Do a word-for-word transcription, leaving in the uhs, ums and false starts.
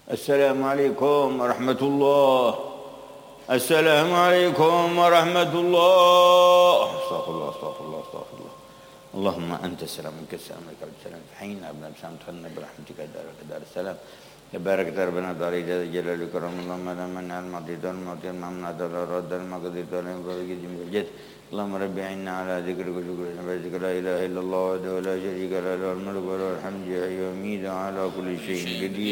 السلام عليكم ورحمة الله. السلام عليكم ورحمة الله. استغفر الله استغفر الله استغفر الله. اللهم أنت السلام منك السلام عليك السلام حين أبنا بسام تخلنا برحمتك دارك دار السلام. تبارك ربنا تعالى جل الكرم. اللهم لا منع المعطي المعطي الممنوع الرد المقدر الجد. اللهم رب عنا على ذكرك وشكرك لا إله إلا الله وحده لا شريك له له الملك وله الحمد يحيي ويميت على كل شيء قدير.